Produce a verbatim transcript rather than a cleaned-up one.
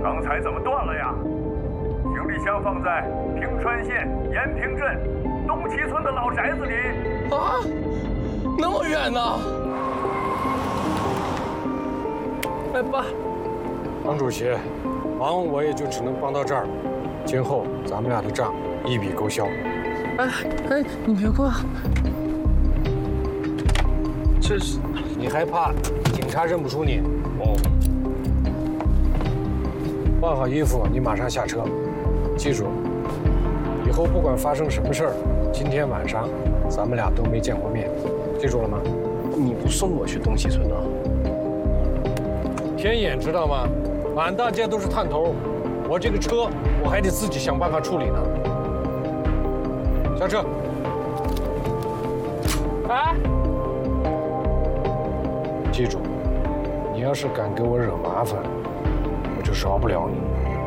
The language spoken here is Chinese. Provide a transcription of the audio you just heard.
刚才怎么断了呀？行李箱放在平川县延平镇东旗村的老宅子里。 啊，那么远呢？哎，爸， 王主席，忙我也就只能帮到这儿了。今后咱们俩的账一笔勾销。 哎哎，你别过。这是你还怕警察认不出你？ 哦。 换好衣服，你马上下车。记住，以后不管发生什么事儿，今天晚上咱们俩都没见过面，记住了吗？ 你不送我去东西村啊？ 天眼知道吗？满大街都是探头，我这个车我还得自己想办法处理呢。下车。 哎， 记住，你要是敢给我惹麻烦，我就饶不了你。